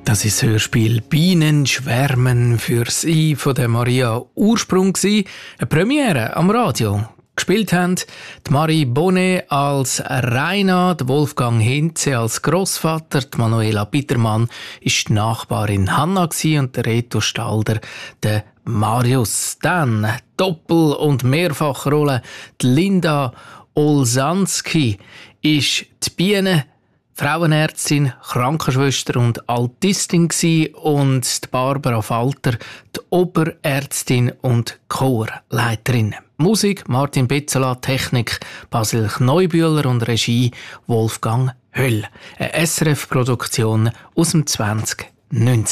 Das ist das Hörspiel «Bienen schwärmen für Sie» von der Maria Ursprung gsi. Eine Premiere am Radio. Gespielt haben die Marie Bonnet als Raina, der Wolfgang Hinze als Grossvater, die Manuela Bittermann ist die Nachbarin Hanna und der Reto Stalder der Marius. Dann Doppel- und Mehrfachrolle. Die Linda Olsanski ist die Biene, Frauenärztin, Krankenschwester und Altistin gsi und die Barbara Falter, die Oberärztin und Chorleiterin. Musik Martin Betzela, Technik Basil Kneubühler und Regie Wolfgang Höll. Eine SRF-Produktion aus dem 2019.